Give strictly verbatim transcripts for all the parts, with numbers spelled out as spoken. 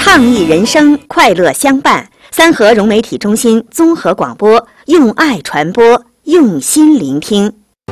倡议人生，快乐相伴。三河融媒体中心综合广播，用爱传播，用心聆听。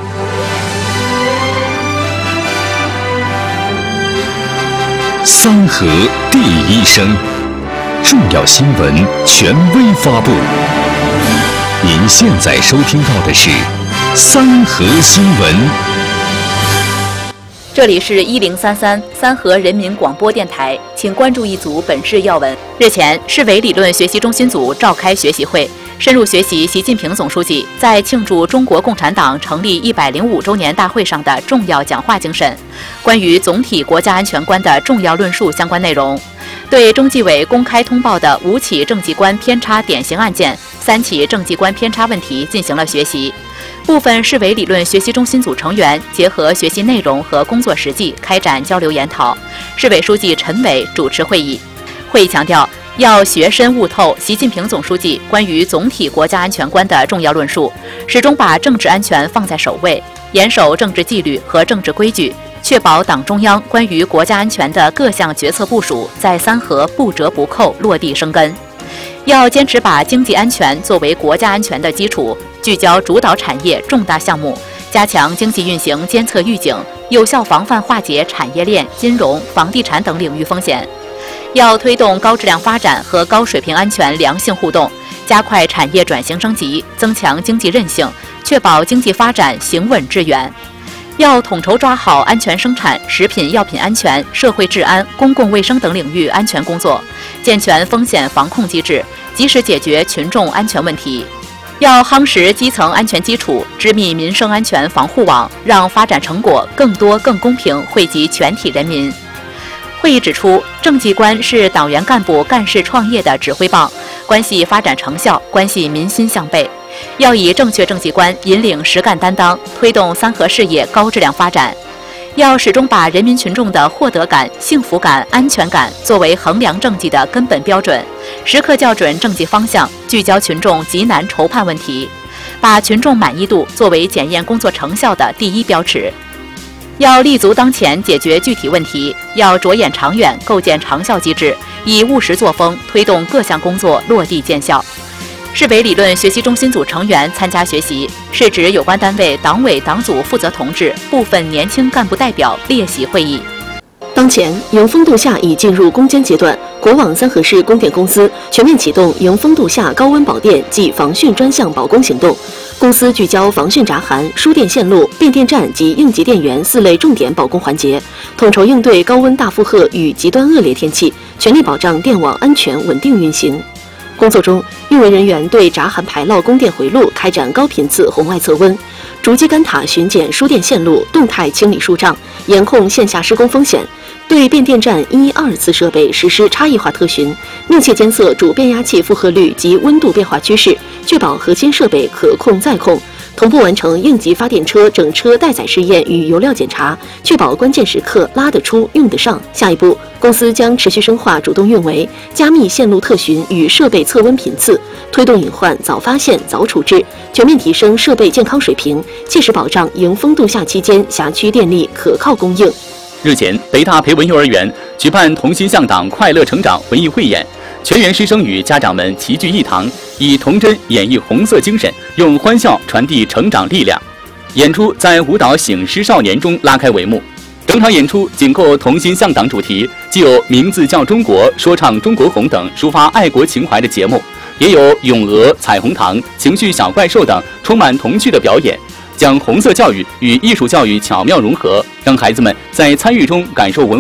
三河第一声，重要新闻权威发布。您现在收听到的是三河新闻。 这里是一零三三三河人民广播电台，请关注一组本市要闻。日前，市委理论学习中心组召开学习会，深入学习习近平总书记在庆祝中国共产党成立一百零五周年大会上的重要讲话精神，关于总体国家安全观的重要论述相关内容，对中纪委公开通报的五起政绩观偏差典型案件、三起政绩观偏差问题进行了学习。部分市委理论学习中心组成员结合学习内容和工作实际开展交流研讨。市委书记陈伟主持会议。会议强调，要学深悟透习近平总书记关于总体国家安全观的重要论述，始终把政治安全放在首位，严守政治纪律和政治规矩，确保党中央关于国家安全的各项决策部署在三河不折不扣落地生根。要坚持把经济安全作为国家安全的基础，聚焦主导产业重大项目，加强经济运行监测预警，有效防范化解产业链、金融、房地产等领域风险。要推动高质量发展和高水平安全良性互动，加快产业转型升级，增强经济韧性，确保经济发展行稳致远。要统筹抓好安全生产、食品药品安全、社会治安、公共卫生等领域安全工作，健全风险防控机制，及时解决群众安全问题。要夯实基层安全基础，织密民生安全防护网，让发展成果更多更公平惠及全体人民。会议指出，政绩观是党员干部干事创业的指挥棒，关系发展成效，关系民心向背。要以正确政绩观引领实干担当，推动三河事业高质量发展。要始终把人民群众的获得感、幸福感、安全感作为衡量政绩的根本标准，时刻校准政绩方向，聚焦群众急难愁盼问题，把群众满意度作为检验工作成效的第一标尺。要立足当前解决具体问题，要着眼长远构建长效机制，以务实作风推动各项工作落地见效。市委理论学习中心组成员参加学习，是指有关单位党委党组负责同志、部分年轻干部代表列席会议。 当前，迎风度夏已进入攻坚阶段，国网三河市供电公司全面启动迎风度夏高温保电及防汛专项保供行动。公司聚焦防汛闸涵、输电线路、变电站及应急电源四类重点保供环节，统筹应对高温大负荷与极端恶劣天气，全力保障电网安全稳定运行。工作中，运维人员对闸涵排涝供电回路开展高频次红外测温，逐基干塔巡检输电线路，动态清理疏障，严控线下施工风险。对变电站一、二次设备实施差异化特巡，密切监测主变压器负荷率及温度变化趋势，确保核心设备可控再控。同步完成应急发电车整车待载试验与油料检查，确保关键时刻拉得出、用得上。下一步，公司将持续深化主动运维，加密线路特巡与设备测温频次，推动隐患早发现、早处置，全面提升设备健康水平，切实保障迎风度夏期间辖区电力可靠供应。 日前，北大培文幼儿园举办同心向党快乐成长文艺汇演，全员师生与家长们齐聚一堂，以童真演绎红色精神，用欢笑传递成长力量。演出在舞蹈醒狮少年中拉开帷幕。整场演出紧扣同心向党主题，既有名字叫中国、说唱中国红等抒发爱国情怀的节目，也有咏鹅、彩虹糖、情绪小怪兽等充满童趣的表演，将红色教育与艺术教育巧妙融合，让孩子们在参与中感受文